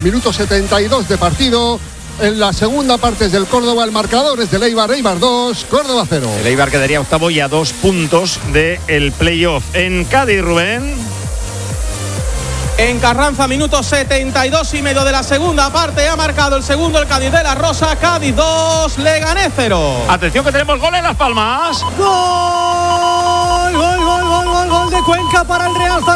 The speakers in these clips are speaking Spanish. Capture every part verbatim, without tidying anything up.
minuto setenta y dos de partido. En la segunda parte es del Córdoba, el marcador es del Eibar, Eibar dos, Córdoba cero. El Eibar quedaría octavo y a dos puntos del playoff. En Cádiz, Rubén. En Carranza, minuto setenta y dos y medio de la segunda parte, ha marcado el segundo el Cádiz de la Rosa. Cádiz dos, Leganés cero. Atención que tenemos gol en Las Palmas. ¡Gol! ¡Gol, gol, gol, gol, gol de Cuenca para el Real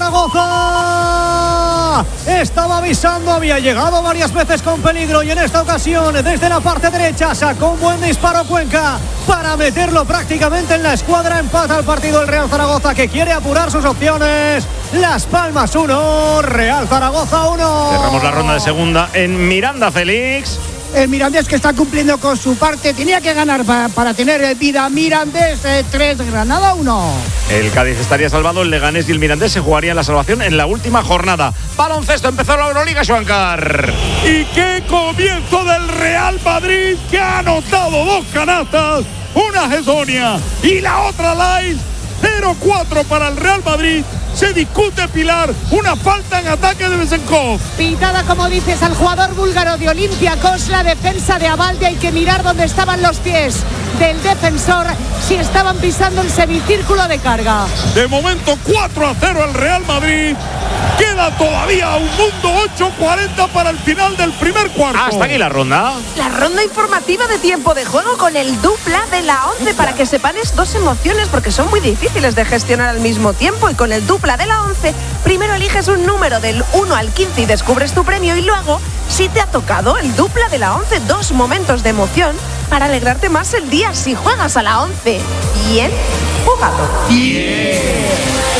Zaragoza! Estaba avisando, había llegado varias veces con peligro y en esta ocasión desde la parte derecha sacó un buen disparo Cuenca para meterlo prácticamente en la escuadra. Empata el partido el Real Zaragoza, que quiere apurar sus opciones. Las Palmas uno, Real Zaragoza uno. Cerramos la ronda de segunda en Miranda, Félix. El Mirandés, que está cumpliendo con su parte, tenía que ganar para, para tener vida. Mirandés eh, tres, Granada uno. El Cádiz estaría salvado, el Leganés y el Mirandés se jugarían la salvación en la última jornada. Baloncesto, empezó la Euroliga, Xuancar. Y qué comienzo del Real Madrid, que ha anotado dos canastas, una Gessonia y la otra Lais. cero cuatro para el Real Madrid. Se discute, Pilar, una falta en ataque de Besenkov. Pitada, como dices, al jugador búlgaro de Olympiacos. La defensa de Abalde, hay que mirar dónde estaban los pies del defensor, si estaban pisando el semicírculo de carga. De momento cuatro a cero al Real Madrid. Queda todavía un mundo, ocho cuarenta para el final del primer cuarto. Hasta aquí la ronda. La ronda informativa de tiempo de juego con el dupla de la once, para que separes dos emociones, porque son muy difíciles de gestionar al mismo tiempo. Y con el dupla de la once, primero eliges un número del uno al quince y descubres tu premio, y luego, si te ha tocado el dupla de la once, dos momentos de emoción para alegrarte más el día si juegas a la once. Bien jugado. Bien.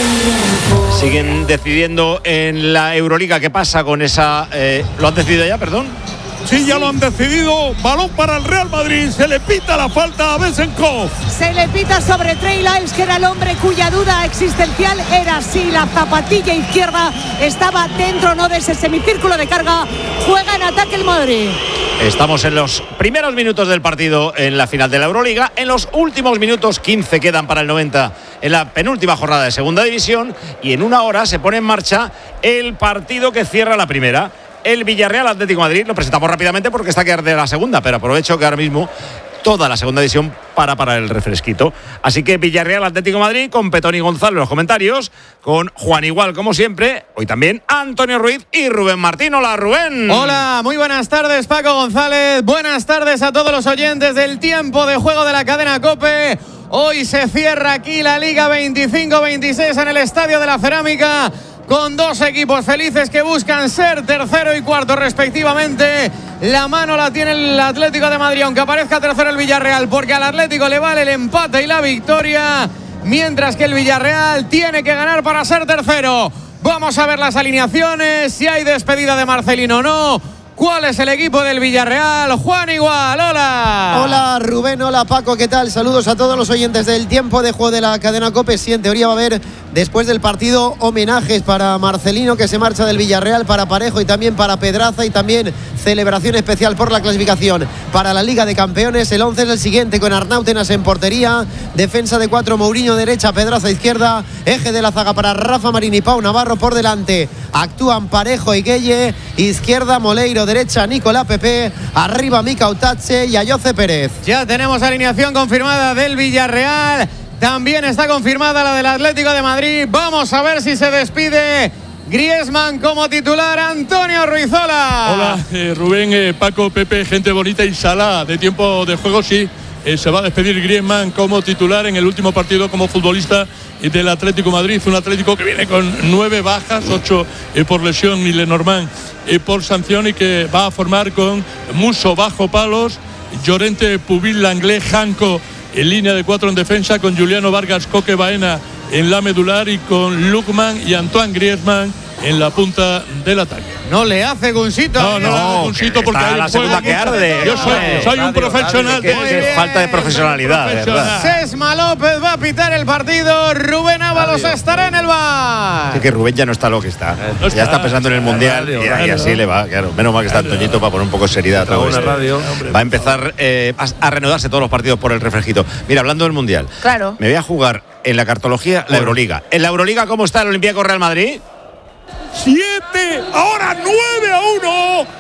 Siguen decidiendo en la Euroliga qué pasa con esa... Eh, ¿Lo han decidido ya, perdón? Sí, ya lo han decidido. Balón para el Real Madrid. Se le pita la falta a Besenkov. Se le pita sobre Trey Lyles, que era el hombre cuya duda existencial era si la zapatilla izquierda estaba dentro o no de ese semicírculo de carga. Juega en ataque el Madrid. Estamos en los primeros minutos del partido en la final de la Euroliga. En los últimos minutos, quince quedan para el noventa en la penúltima jornada de segunda división. Y en una hora se pone en marcha el partido que cierra la primera. El Villarreal Atlético de Madrid. Lo presentamos rápidamente porque está que arde la segunda, pero aprovecho que ahora mismo toda la segunda división para para el refresquito. Así que Villarreal Atlético de Madrid con Petón y Gonzalo en los comentarios, con Juan Igual como siempre, hoy también Antonio Ruiz y Rubén Martín. Hola, Rubén. Hola, muy buenas tardes, Paco González. Buenas tardes a todos los oyentes del tiempo de juego de la cadena COPE. Hoy se cierra aquí la Liga veinticinco veintiséis en el Estadio de la Cerámica, con dos equipos felices que buscan ser tercero y cuarto respectivamente. La mano la tiene el Atlético de Madrid, aunque aparezca tercero el Villarreal, porque al Atlético le vale el empate y la victoria, mientras que el Villarreal tiene que ganar para ser tercero. Vamos a ver las alineaciones, si hay despedida de Marcelino o no. ¿Cuál es el equipo del Villarreal? Juan Igual, hola. Hola Rubén, hola Paco, ¿qué tal? Saludos a todos los oyentes del tiempo de juego de la cadena COPE. Sí, en teoría va a haber, después del partido, homenajes para Marcelino, que se marcha del Villarreal, para Parejo y también para Pedraza, y también celebración especial por la clasificación para la Liga de Campeones. El once es el siguiente, con Arnautenas en portería, defensa de cuatro, Mourinho derecha, Pedraza izquierda, eje de la zaga para Rafa Marín y Pau Navarro por delante. Actúan Parejo y Gueye, izquierda Moleiro, derecha Nicolás Pepe, arriba Mika Utache y Ayoce Pérez. Ya tenemos alineación confirmada del Villarreal, también está confirmada la del Atlético de Madrid. Vamos a ver si se despide Griezmann como titular. Antonio Ruizola. Hola, eh, Rubén, eh, Paco, Pepe, gente bonita y Salah de tiempo de juego, sí. Eh, se va a despedir Griezmann como titular en el último partido como futbolista del Atlético de Madrid. Un Atlético que viene con nueve bajas, ocho eh, por lesión y Lenormand eh, por sanción, y que va a formar con Musso bajo palos, Llorente, Pubil, Langlais, Janko en línea de cuatro en defensa, con Juliano Vargas, Coque Baena en la medular, y con Lukman y Antoine Griezmann en la punta del ataque. No le hace Gunsito. No, no, no, Gunsito, porque hay la un segunda juego que arde. Yo soy, soy un Radio, profesional radio, de... que es falta de profesionalidad, ¿verdad? Sesma López va a pitar el partido. Rubén Ábalos radio. estará en el bar. Es que Rubén ya no está lo que está. No está. Ya está pensando en el Mundial, radio, y, radio, y así radio. le va. Claro, menos mal que está Antoñito para poner un poco de seriedad a todo esto. Radio. Va a empezar eh, a, a reanudarse todos los partidos por el refresquito. Mira, hablando del Mundial, claro, me voy a jugar en la cartología la Euroliga. En la Euroliga, ¿cómo está el Olympiacos Real Madrid? Siete, ahora nueve a uno.